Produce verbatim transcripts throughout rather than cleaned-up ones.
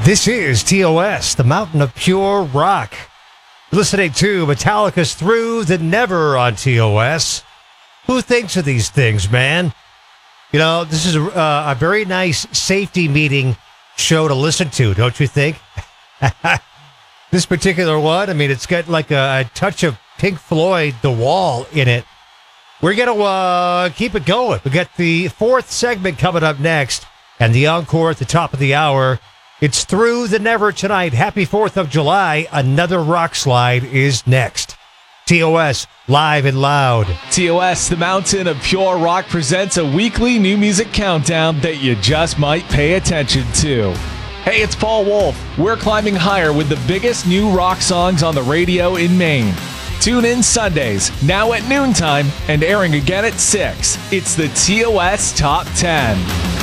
This is T O S, the mountain of pure rock. You're listening to Metallica's Through the Never on T O S. Who thinks of these things, man? You know, this is a, uh, a very nice safety meeting show to listen to, don't you think? This particular one, I mean, it's got like a, a touch of Pink Floyd, The Wall in it. We're going to uh, keep it going. We got the fourth segment coming up next, and the encore at the top of the hour. It's Through the Never tonight. Happy fourth of July. Another rock slide is next. T O S, live and loud. T O S, the mountain of pure rock, presents a weekly new music countdown that you just might pay attention to. Hey, it's Paul Wolf. We're climbing higher with the biggest new rock songs on the radio in Maine. Tune in Sundays, now at noontime, and airing again at six. It's the T O S Top ten.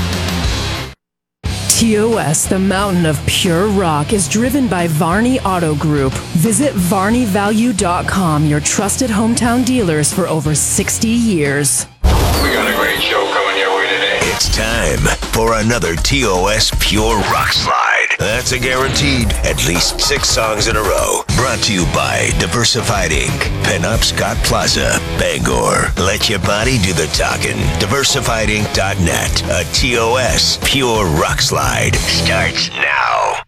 T O S, the mountain of pure rock, is driven by Varney Auto Group. Visit varney value dot com, your trusted hometown dealers for over sixty years. We got a great show coming your way today. It's time for another T O S Pure Rock Slide. That's a guaranteed at least six songs in a row. Brought to you by Diversified Incorporated. Pinup Scott Plaza, Bangor. Let your body do the talking. diversified inc dot net. A T O S Pure Rock Slide starts now.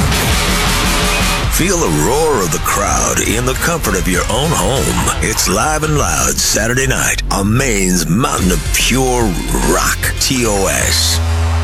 Feel the roar of the crowd in the comfort of your own home. It's Live and Loud Saturday night on Maine's mountain of pure rock. T O S.